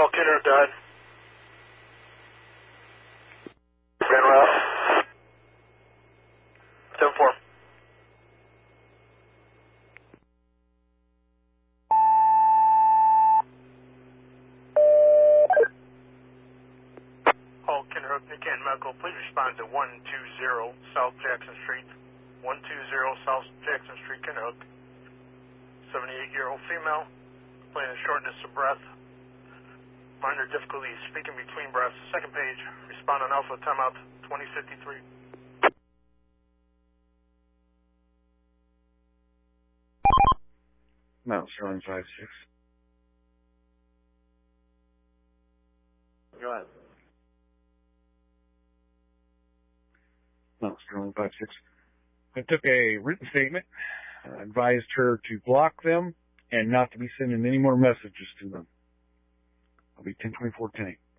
Kinner died. Ran route. 10-4. All Kinderhook, Nick Canton Medical, please respond to 120 South Jackson Street. 120 South Jackson Street, Kinderhook. 78-year-old female, complaining of shortness of breath. Minor difficulty speaking between breaths. Second page, respond on Alpha, timeout 2053. Mount Sterling 5-6. Go ahead. Mount Sterling 5-6. I took a written statement, advised her to block them and not to be sending any more messages to them. I'll be 10-24-10.